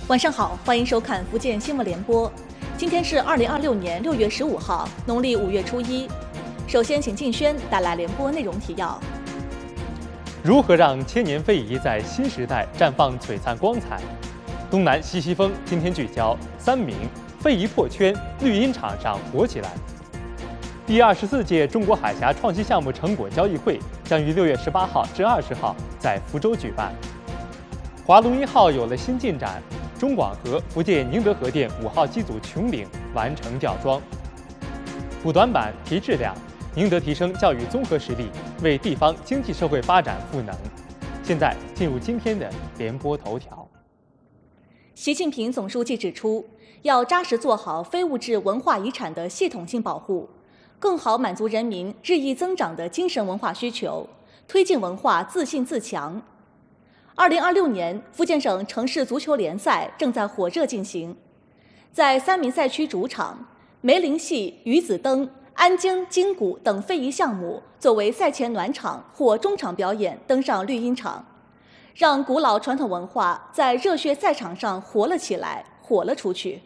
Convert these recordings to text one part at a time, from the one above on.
晚上好，欢迎收看福建新闻联播。今天是2026年6月15号，农历5月初1。首先，请静轩带来联播内容提要。 如何让千年非遗在新时代绽放璀璨光彩？东南西西风今天聚焦三明非遗破圈，绿茵场上火起来。第24届中国海峡创新项目成果交易会将于6月18号至20号在福州举办。华龙1号有了新进展，中广核福建宁德核电5号机组琼岭完成吊装。补短板提质量，宁德提升教育综合实力，为地方经济社会发展赋能。现在进入今天的联播头条。 习近平总书记指出，要扎实做好非物质文化遗产的系统性保护，更好满足人民日益增长的精神文化需求，推进文化自信自强。2026年福建省城市足球联赛正在火热进行，在三明赛区主场，梅林戏、鱼子灯、安京、金鼓等非遗项目作为赛前暖场或中场表演登上绿茵场，让古老传统文化在热血赛场上活了起来，火了出去。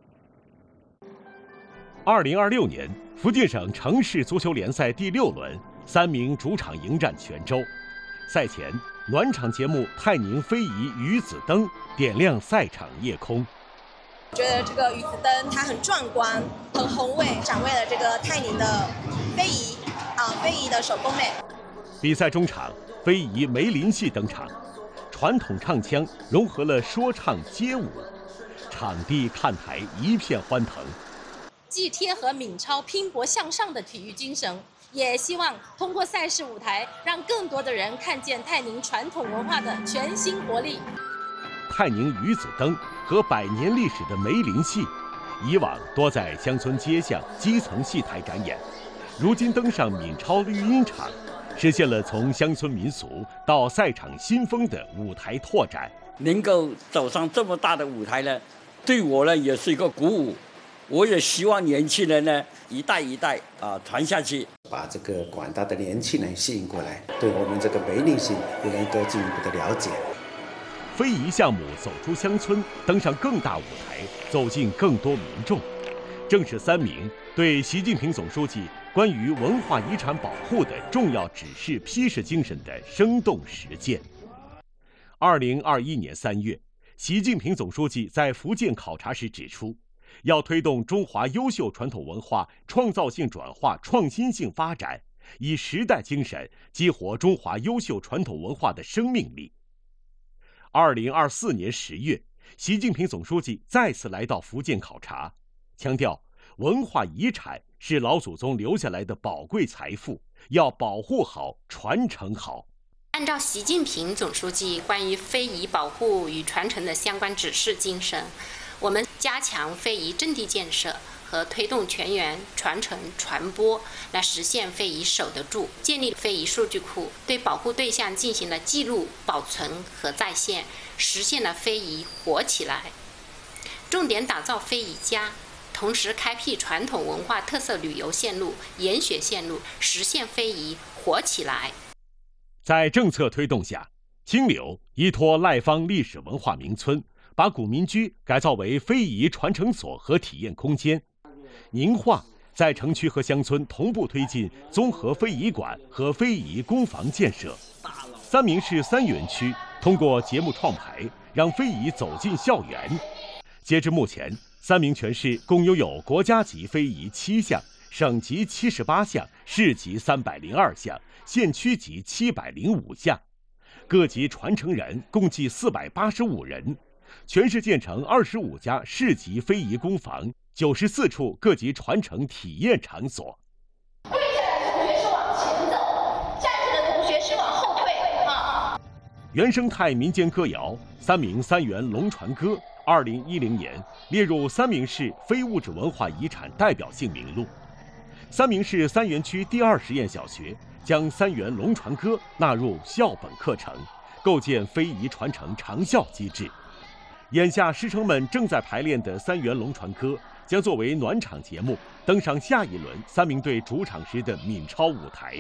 2026年福建省城市足球联赛第6轮，三明主场迎战泉州。赛前暖场节目泰宁非遗鱼子灯点亮赛场夜空。 觉得这个鱼子灯它很壮观，很宏伟，展位了这个泰宁的非遗的手工美。 比赛中场，非遗梅林戏登场，传统唱腔融合了说唱街舞，场地看台一片欢腾。 既贴合闽超拼搏向上的体育精神，也希望通过赛事舞台，让更多的人看见泰宁传统文化的全新活力。 泰宁鱼子灯和100年历史的梅林戏，以往多在乡村街巷基层戏台展演，如今登上闽超绿茵场，实现了从乡村民俗到赛场新风的舞台拓展。 能够走上这么大的舞台呢，对我呢也是一个鼓舞。我也希望年轻人呢一代一代传下去， 把这个广大的年轻人吸引过来，对我们这个梅林戏有了一个进一步的了解。 非遗项目走出乡村，登上更大舞台，走进更多民众，正是三明对习近平总书记关于文化遗产保护的重要指示批示精神的生动实践。2021年3月，习近平总书记在福建考察时指出，要推动中华优秀传统文化创造性转化、创新性发展，以时代精神激活中华优秀传统文化的生命力。2024年10月，习近平总书记再次来到福建考察，强调文化遗产是老祖宗留下来的宝贵财富，要保护好、传承好。 按照习近平总书记关于非遗保护与传承的相关指示精神，我们加强非遗阵地建设和推动全员传承传播，来实现非遗守得住，建立非遗数据库，对保护对象进行了记录、保存和再现，实现了非遗活起来。重点打造非遗家，同时开辟传统文化特色旅游线路、研学线路，实现非遗活起来。 在政策推动下，清流依托赖坊历史文化名村，把古民居改造为非遗传承所和体验空间。宁化在城区和乡村同步推进综合非遗馆和非遗工坊建设。三明市3园区通过节目创排，让非遗走进校园。截至目前，三明全市共拥有国家级非遗7项，省级78项，市级302项，县区级705项，各级传承人共计485人。全市建成25家市级非遗工坊，94处各级传承体验场所。 跪下来的同学是往前走，站着的同学是往后退原生态民间歌谣三明3园龙船歌2010年列入三明市非物质文化遗产代表性名录。三明市3园区第2实验小学将3园龙船歌纳入校本课程，构建非遗传承长效机制。眼下师生们正在排练的3园龙船歌将作为暖场节目登上下一轮三明队主场时的闽超舞台。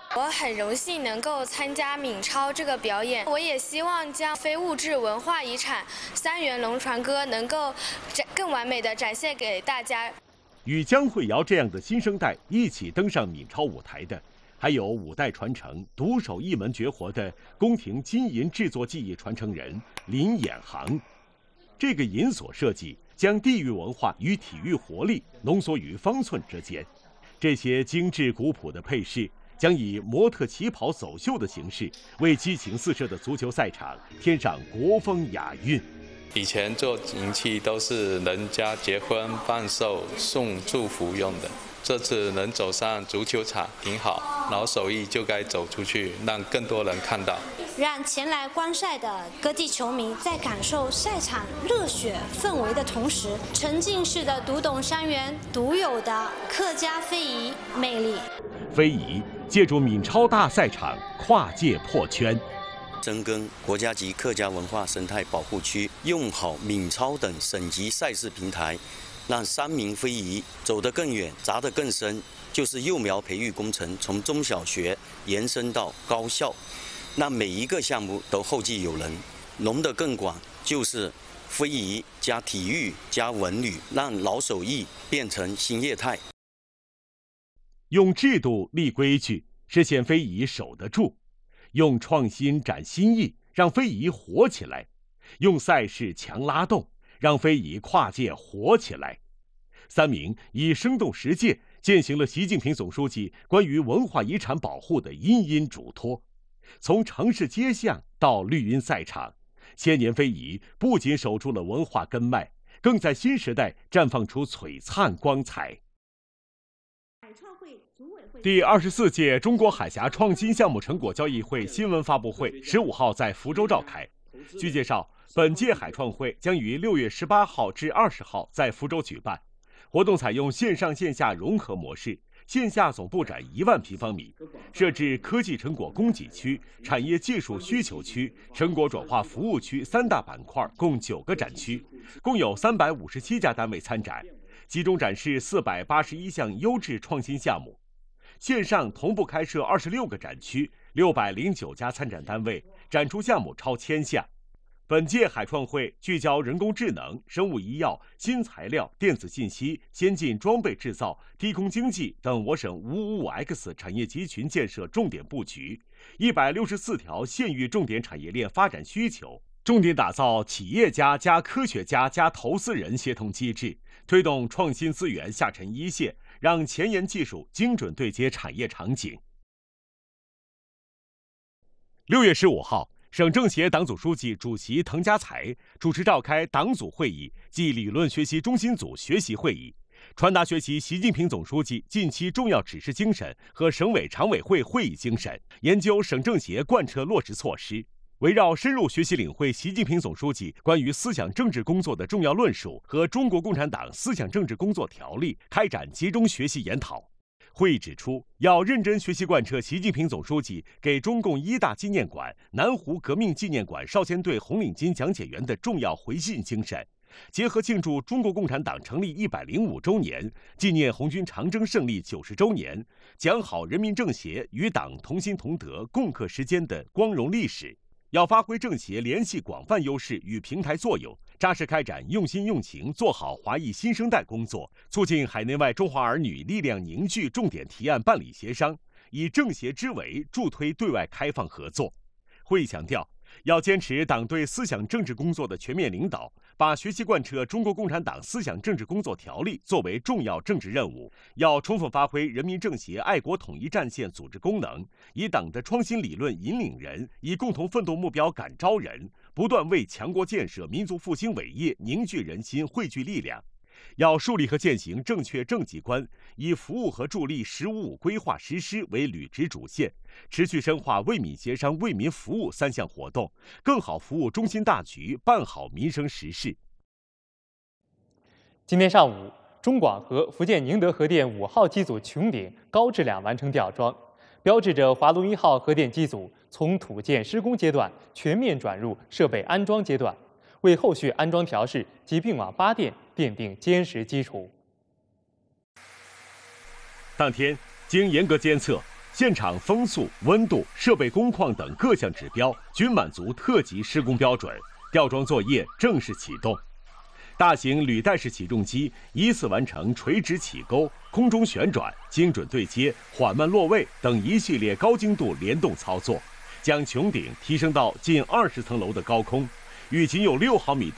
我很荣幸能够参加闽超这个表演，我也希望将非物质文化遗产三元龙船歌能够更完美的展现给大家。 与江慧瑶这样的新生代一起登上闽超舞台的，还有5代传承、独守一门绝活的宫廷金银制作技艺传承人林衍航。这个银锁设计将地域文化与体育活力浓缩于方寸之间，这些精致古朴的配饰将以模特旗袍走秀的形式，为激情四射的足球赛场添上国风雅韵。 以前做银器都是人家结婚办寿送祝福用的，这次能走上足球场挺好，老手艺就该走出去，让更多人看到， 让前来观赛的各地球迷在感受赛场热血氛围的同时，沉浸式的读懂山原独有的客家非遗魅力。 非遗借助闽超大赛场跨界破圈， 深耕国家级客家文化生态保护区，用好闽超等省级赛事平台，让三民非遗走得更远、扎得更深，就是幼苗培育工程从中小学延伸到高校，让每一个项目都后继有人，融得更广，就是非遗加体育加文旅，让老手艺变成新业态。 用制度立规矩，实现非遗守得住；用创新展新意，让非遗活起来；用赛事强拉动，让非遗跨界活起来。三明以生动实践践行了习近平总书记关于文化遗产保护的殷殷嘱托。从城市街巷到绿茵赛场，千年非遗不仅守住了文化根脉，更在新时代绽放出璀璨光彩。第24届中国海峡创新项目成果交易会新闻发布会15号在福州召开。据介绍，本届海创会将于6月18号至20号在福州举办。活动采用线上线下融合模式，线下总布展1万平方米，设置科技成果供给区、产业技术需求区、成果转化服务区3大板块，共9个展区，共有357家单位参展，集中展示481项优质创新项目。线上同步开设26个展区，609家参展单位，展出项目超1000项。本届海创会聚焦人工智能、生物医药、新材料、电子信息、先进装备制造、低空经济等我省 555X 产业集群建设重点布局，164条县域重点产业链发展需求，重点打造企业家加科学家加投资人协同机制，推动创新资源下沉一线，让前沿技术精准对接产业场景。6月15号，省政协党组书记、主席滕家才主持召开党组会议暨理论学习中心组学习会议，传达学习习近平总书记近期重要指示精神和省委常委会会议精神，研究省政协贯彻落实措施。围绕深入学习领会习近平总书记关于思想政治工作的重要论述和《中国共产党思想政治工作条例》开展集中学习研讨。会议指出，要认真学习贯彻习近平总书记给中共1大纪念馆、南湖革命纪念馆少先队红领巾讲解员的重要回信精神，结合庆祝中国共产党成立105周年、纪念红军长征胜利90周年，讲好人民政协与党同心同德共克时艰的光荣历史。要发挥政协联系广泛优势与平台作用，扎实开展用心用情做好华裔新生代工作，促进海内外中华儿女力量凝聚重点提案办理协商，以政协之为助推对外开放合作。会议强调，要坚持党对思想政治工作的全面领导，把学习贯彻中国共产党思想政治工作条例作为重要政治任务，要充分发挥人民政协爱国统一战线组织功能，以党的创新理论引领人，以共同奋斗目标感召人，不断为强国建设、民族复兴伟业凝聚人心、汇聚力量。要树立和践行正确政绩观，以服务和助力“15+5”规划实施为履职主线，持续深化为民协商、为民服务3项活动，更好服务中心大局，办好民生实事。 今天上午，中广核福建宁德核电5号机组穹顶高质量完成吊装，标志着华龙1号核电机组从土建施工阶段全面转入设备安装阶段，为后续安装调试及并网发电奠定坚实基础。 当天，经严格监测， 现场风速、温度、设备工况等各项指标均满足特级施工标准，吊装作业正式启动。大型履带式起重机依次完成垂直起钩、空中旋转、精准对接、缓慢落位等一系列高精度联动操作，将穹顶提升到近20层楼的高空，与仅有6毫米的